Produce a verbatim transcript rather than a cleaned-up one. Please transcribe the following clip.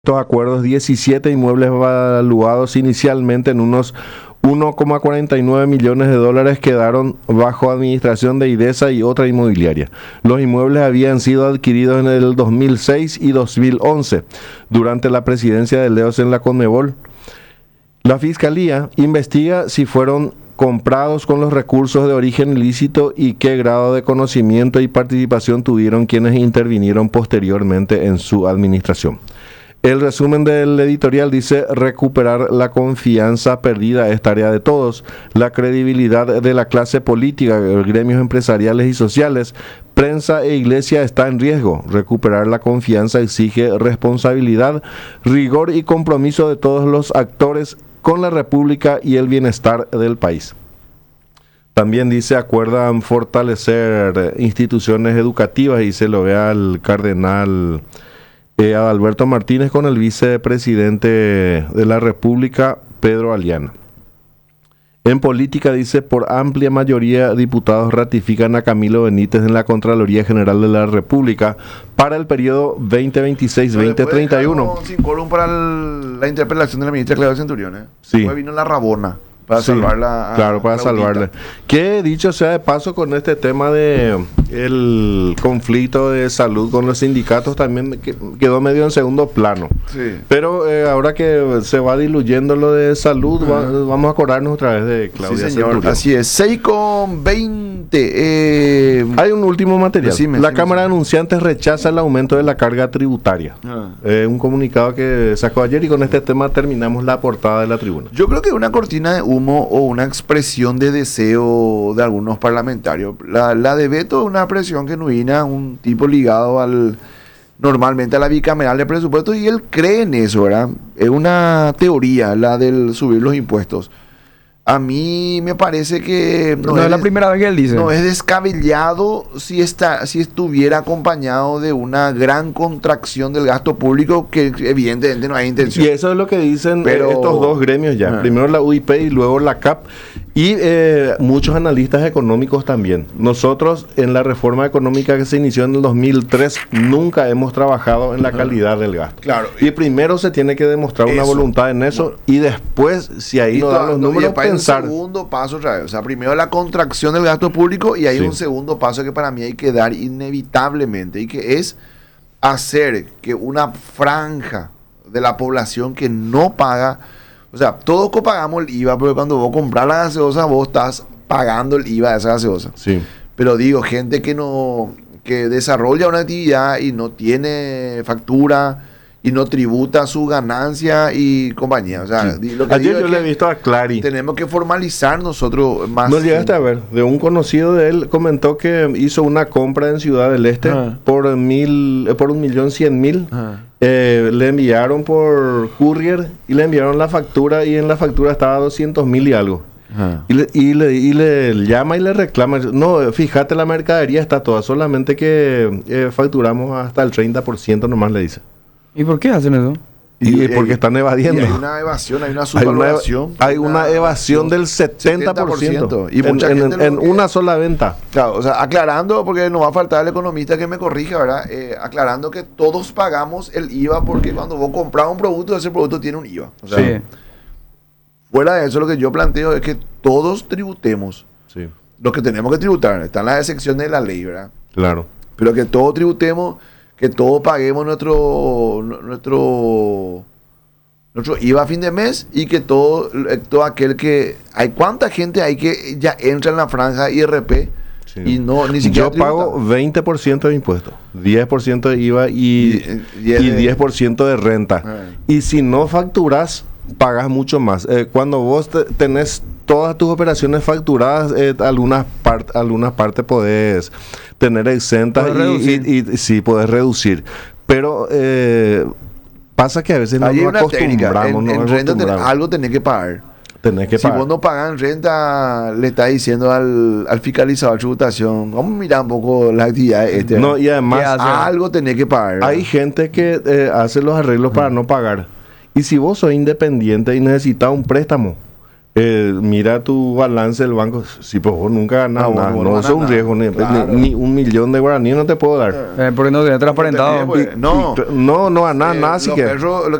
Estos acuerdos, diecisiete inmuebles evaluados inicialmente en unos uno coma cuarenta y nueve millones de dólares quedaron bajo administración de IDESA y otra inmobiliaria. Los inmuebles habían sido adquiridos en el dos mil seis y dos mil once, durante la presidencia de Leos en la Conmebol. La Fiscalía investiga si fueron comprados con los recursos de origen ilícito y qué grado de conocimiento y participación tuvieron quienes intervinieron posteriormente en su administración. El resumen del editorial dice: recuperar la confianza perdida es tarea de todos. La credibilidad de la clase política, gremios empresariales y sociales, prensa e iglesia está en riesgo. Recuperar la confianza exige responsabilidad, rigor y compromiso de todos los actores con la República y el bienestar del país. También dice: acuerdan fortalecer instituciones educativas, y se lo ve al cardenal Eh, Adalberto Martínez con el vicepresidente de la República, Pedro Aliana. En política, dice: por amplia mayoría, diputados ratifican a Camilo Benítez en la Contraloría General de la República para el periodo veinte veintiséis a veinte treinta y uno. Sin quórum para el, la interpelación de la ministra Claudia Centurión, ¿eh? Sí. Después vino la Rabona para sí, salvarla. A, claro, para Claudita. salvarla. Que dicho sea de paso, con este tema de el conflicto de salud con los sindicatos también quedó medio en segundo plano. Sí. Pero eh, ahora que se va diluyendo lo de salud, uh-huh. va, vamos a acordarnos otra vez de Claudia Sí, señor. Centurión. Así es. seis con veinte. Eh... Hay un último material. Decime, la decime, Cámara de decime. Anunciantes rechaza el aumento de la carga tributaria. Ah. Eh, un comunicado que sacó ayer, y con este tema terminamos la portada de la tribuna. Yo creo que es una cortina de humo o una expresión de deseo de algunos parlamentarios. La, la de Beto es una expresión genuina, un tipo ligado al normalmente a la bicameral de presupuestos, y él cree en eso, ¿verdad? Es una teoría, la del subir los impuestos. A mí me parece que no, no es la primera vez que él dice. No es descabellado si está, si estuviera acompañado de una gran contracción del gasto público, que evidentemente no hay intención. Y eso es lo que dicen Pero, eh, estos dos gremios ya. Ah. Primero la U I P y luego la C A P. Y eh, muchos analistas económicos también. Nosotros, en la reforma económica que se inició en el dos mil tres, nunca hemos trabajado en la calidad del gasto. Claro. Y primero se tiene que demostrar Eso. una voluntad en eso, bueno. Y después, si ahí Y no toda, dan los no, números, y hay pensar. un segundo paso otra vez. O sea, primero la contracción del gasto público, y hay Sí. un segundo paso que para mí hay que dar inevitablemente, y que es hacer que una franja de la población que no paga, o sea, todos copagamos el I V A, pero cuando vos compras la gaseosa, vos estás pagando el I V A de esa gaseosa. Sí. Pero digo, gente que no, que desarrolla una actividad y no tiene factura y no tributa su ganancia y compañía. O sea, Sí. lo que Ayer digo yo es le he que visto a Clary. tenemos que formalizar nosotros más. No llegaste a ver, de un conocido de él comentó que hizo una compra en Ciudad del Este Ah. por mil, eh, por un millón cien mil. Ah. Eh, le enviaron por courier y le enviaron la factura, y en la factura estaba doscientos mil y algo. Ah. Y le, y, le, y le llama y le reclama: no, fíjate, la mercadería está toda, solamente que eh, facturamos hasta el treinta por ciento nomás, le dice. ¿Y por qué hacen eso? Y, Y- porque y- están evadiendo. Y hay una evasión, hay una Hay una, subvaloración. hay una evasión del setenta por ciento Y en, mucha en- gente en lo que- una sola venta. Claro, o sea, aclarando, porque no va a faltar el economista que me corrija, ¿verdad? Eh, aclarando que todos pagamos el I V A, porque cuando vos compras un producto, ese producto tiene un I V A. O sea, Sí. fuera de eso, lo que yo planteo es que todos tributemos Sí, lo que tenemos que tributar. Están las excepciones de la ley, ¿verdad? claro. Pero que todos tributemos, que todos paguemos nuestro nuestro nuestro I V A a fin de mes, y que todo, eh, todo aquel que... Hay cuánta gente hay que ya entra en la franja I R P Sí. y no ni siquiera Yo pago tributa. veinte por ciento de impuestos, diez por ciento de I V A y, Y- y es y de- diez por ciento de renta. Ah. Y si no facturas, pagas mucho más. Eh, cuando vos te- tenés todas tus operaciones facturadas, eh, algunas, part- algunas partes podés tener exentas Podés y, y, y sí, podés reducir. Pero eh, pasa que a veces no Hay nos una técnica. acostumbramos. En, no en nos renta ten- acostumbramos. algo tenés que pagar. Tenés que Si pagar. vos no pagas en renta, le estás diciendo al, al fiscalizador de tributación: vamos a mirar un poco las actividades este. No, y además ¿Qué hace? algo tenés que pagar. hay gente que eh, hace los arreglos para no pagar. Y si vos sos independiente y necesitas un préstamo, Eh, mira tu balance del banco. Si pues vos nunca ganás Ah, bueno, nada, vos no, no eso es un ganás riesgo. Ni, nada. ni- ni un millón de guaraníes no te puedo dar. Eh, porque no tenía transparentado. Pues, no, No, no ganás eh, nada los siquiera. perros,